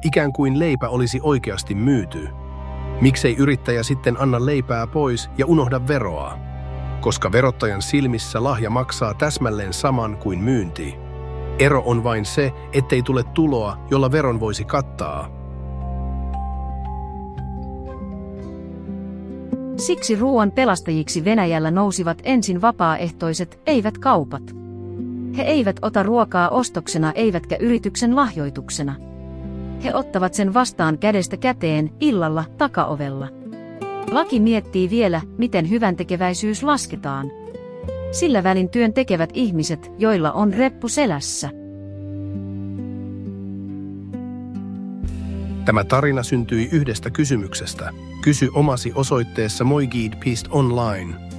ikään kuin leipä olisi oikeasti myyty. Miksei yrittäjä sitten anna leipää pois ja unohda veroa? Koska verottajan silmissä lahja maksaa täsmälleen saman kuin myynti. Ero on vain se, ettei tule tuloa, jolla veron voisi kattaa. Siksi ruoan pelastajiksi Venäjällä nousivat ensin vapaaehtoiset, eivät kaupat. He eivät ota ruokaa ostoksena eivätkä yrityksen lahjoituksena. He ottavat sen vastaan kädestä käteen, illalla, takaovella. Laki miettii vielä, miten hyväntekeväisyys lasketaan. Sillä välin työn tekevät ihmiset, joilla on reppu selässä. Tämä tarina syntyi yhdestä kysymyksestä. Kysy omasi osoitteessa moigid.online.